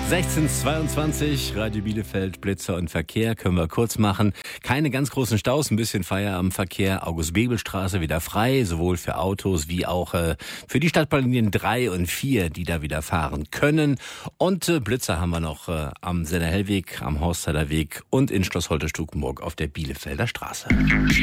16:22, Radio Bielefeld, Blitzer und Verkehr können wir kurz machen. Keine ganz großen Staus, ein bisschen Feierabendverkehr. August-Bebel-Straße wieder frei, sowohl für Autos wie auch für die Stadtbahnlinien 3 und 4, die da wieder fahren können. Und Blitzer haben wir noch am Senner-Hellweg, am Horsthaler Weg und in Schloss Holte-Stukenburg auf der Bielefelder Straße.